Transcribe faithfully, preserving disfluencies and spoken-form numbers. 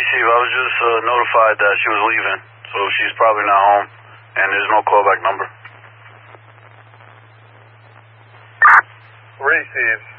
Chief. I was just uh, notified that she was leaving, so she's probably not home, and there's no callback number. Received.